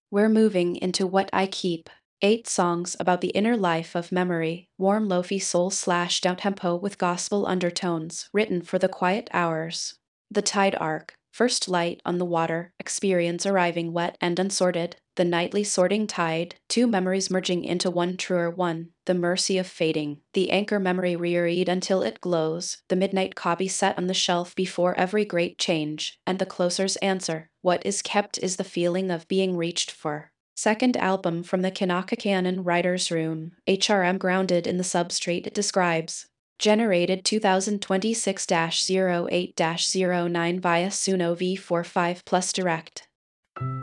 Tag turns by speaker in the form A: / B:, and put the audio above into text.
A: We're moving into What I Keep. 8 songs about the inner life of memory, warm lofi soul slash down tempo with gospel undertones, written for the quiet hours. The tide arc, first light on the water, experience arriving wet and unsorted, the nightly sorting tide, two memories merging into one truer one, the mercy of fading, the anchor memory reread until it glows, the midnight copy set on the shelf before every great change, and the closer's answer, what is kept is the feeling of being reached for. Second album from the Kanaka Canon Writer's Room, HRM grounded in the substrate it describes. Generated 2026-08-09 via Suno V45 Plus Direct.